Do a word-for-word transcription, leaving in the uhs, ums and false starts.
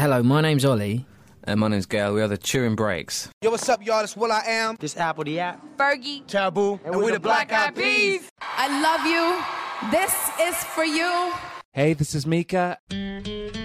Hello, my name's Ollie. And my name's Gail. We are the Turin Breaks. Yo, what's up, y'all? It's Will I Am. This Apple the App. Fergie. Taboo. And, and we're, we're the Black Eyed Peas. I love you. This is for you. Hey, this is Mika.